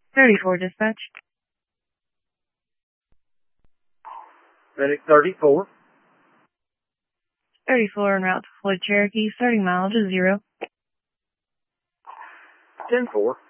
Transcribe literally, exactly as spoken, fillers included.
thirty-four, dispatch. Medic thirty-four. thirty-four en route to Floyd Cherokee, starting mileage is zero. ten four.